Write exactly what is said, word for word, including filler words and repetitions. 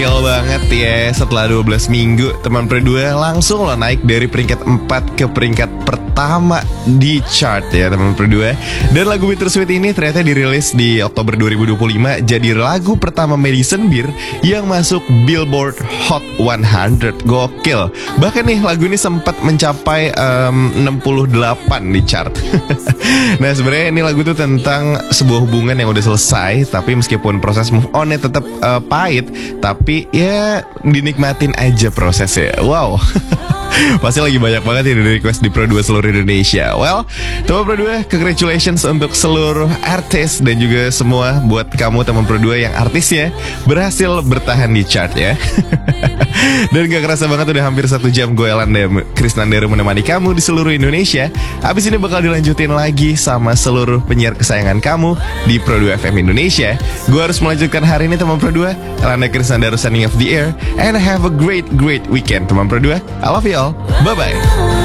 Gokil banget ya. Setelah dua belas minggu teman berdua langsung lo naik dari peringkat empat ke peringkat pertama di chart ya teman berdua. Dan lagu Bittersweet ini ternyata dirilis di Oktober dua ribu dua puluh lima, jadi lagu pertama Madison Beer yang masuk Billboard Hot seratus. Gokil. Bahkan nih lagu ini sempat mencapai um, enam puluh delapan di chart. Nah sebenarnya ini lagu tuh tentang sebuah hubungan yang udah selesai, tapi meskipun proses move on-nya tetap uh, pahit, tapi ya dinikmatin aja prosesnya. Wow. Pasti lagi banyak banget ya dari request di Pro dua seluruh Indonesia. Well, teman Pro dua, congratulations untuk seluruh artis dan juga semua buat kamu teman Pro dua yang artisnya berhasil bertahan di chart ya. Dan gak kerasa banget udah hampir satu jam gue Elanda Krisnandero menemani kamu di seluruh Indonesia. Abis ini bakal dilanjutin lagi sama seluruh penyiar kesayangan kamu di Pro dua F M Indonesia. Gue harus melanjutkan hari ini teman Pro dua. Elanda Krisnandero signing off the air. And have a great great weekend teman Pro dua. I love you all. Bye bye.